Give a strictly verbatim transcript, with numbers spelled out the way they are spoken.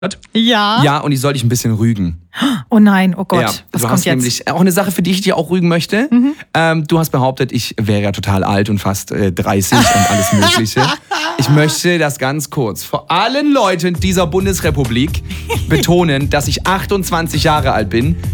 Ja. Ja, und ich soll dich ein bisschen rügen. Oh nein, oh Gott, Ja, was du kommt hast jetzt? nämlich auch eine Sache, für die ich dich auch rügen möchte. Mhm. Ähm, du hast behauptet, ich wäre ja total alt und fast äh, dreißig und alles Mögliche. Ich möchte das ganz kurz vor allen Leuten dieser Bundesrepublik betonen, dass ich achtundzwanzig Jahre alt bin.